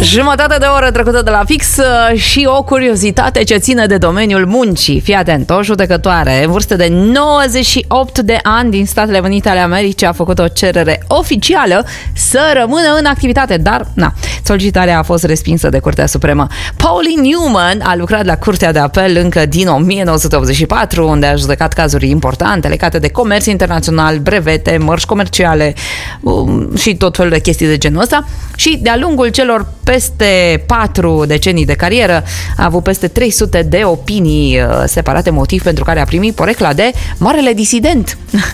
Jumătate de oră trecută de la fix și o curiozitate ce ține de domeniul muncii. Fii atent, o judecătoare în vârstă de 98 de ani din Statele Unite ale Americii a făcut o cerere oficială să rămână în activitate, dar solicitarea a fost respinsă de Curtea Supremă. Pauline Newman a lucrat la Curtea de Apel încă din 1984, unde a judecat cazuri importante legate de comerț internațional, brevete, mărci comerciale și tot felul de chestii de genul ăsta. Și de-a lungul celor peste 4 decenii de carieră a avut peste 300 de opinii separate, motiv pentru care a primit porecla de marele disident.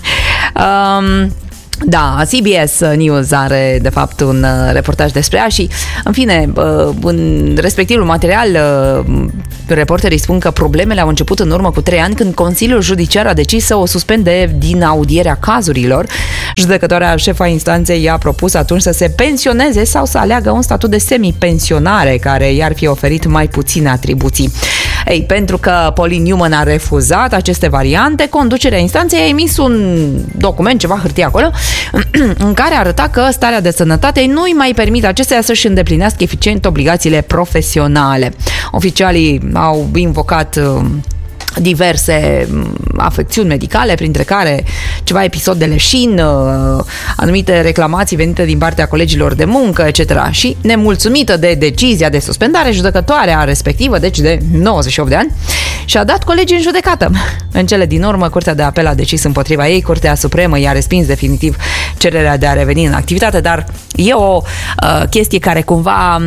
Da, CBS News are de fapt un reportaj despre ea și, în fine, în respectivul material reporterii spun că problemele au început în urmă cu 3 ani când Consiliul Judiciar a decis să o suspende din audierea cazurilor. Judecătoarea șefa instanței i-a propus atunci să se pensioneze sau să aleagă un statut de semi-pensionare care i-ar fi oferit mai puține atribuții. Ei, pentru că Pauline Newman a refuzat aceste variante, conducerea instanței a emis un document, ceva hârtie acolo, în care arăta că starea de sănătate nu îi mai permite acesteia să-și îndeplinească eficient obligațiile profesionale. Oficialii au invocat diverse afecțiuni medicale, printre care ceva episod de leșin, anumite reclamații venite din partea colegilor de muncă, etc. Și, nemulțumită de decizia de suspendare, judecătoarea respectivă, deci de 98 de ani, și-a dat colegii în judecată. În cele din urmă, Curtea de Apel a decis împotriva ei, Curtea Supremă i-a respins definitiv cererea de a reveni în activitate, dar e o chestie care cumva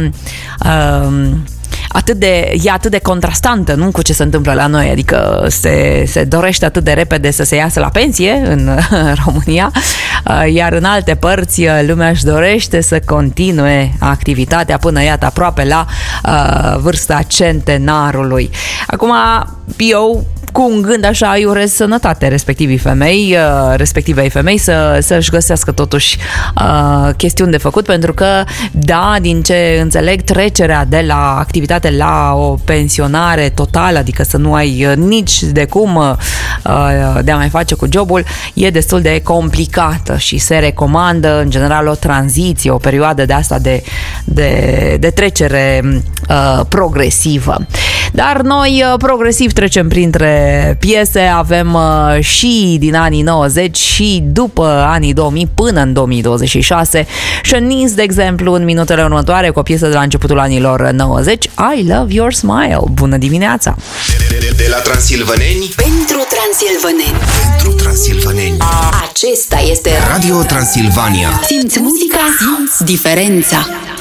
e atât de contrastantă, nu, cu ce se întâmplă la noi, adică se dorește atât de repede să se iasă la pensie în România, iar în alte părți lumea își dorește să continue activitatea până, iată, aproape la vârsta centenarului. Acum, eu cu un gând așa îi urez sănătate respectivei femei să-și găsească totuși chestiuni de făcut, pentru că, da, din ce înțeleg, trecerea de la activitate la o pensionare totală, adică să nu ai nici de cum de a mai face cu jobul, e destul de complicată și se recomandă în general o tranziție, o perioadă de asta de trecere progresivă. Dar noi progresiv trecem printre piese, avem și din anii 90 și după anii 2000 până în 2026. Shanice, de exemplu, în minutele următoare cu o piesă de la începutul anilor 90, I Love Your Smile. Bună dimineața! De la transilvaneni pentru transilvaneni. Pentru transilvaneni. Acesta este Radio Transilvania. Simți muzica, simți diferența.